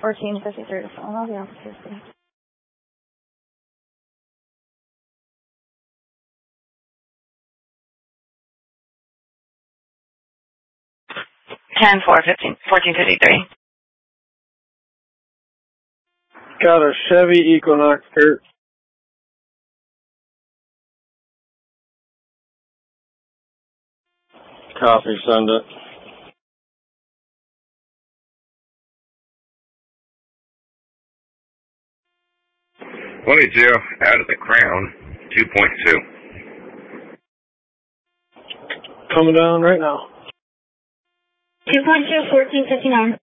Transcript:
1453 to phone. All the officers, please. 1453. Got a Chevy Equinox, Kurt. Copy, send it. Out of the Crown, 2.2. Coming down right now. 2.2, 1459.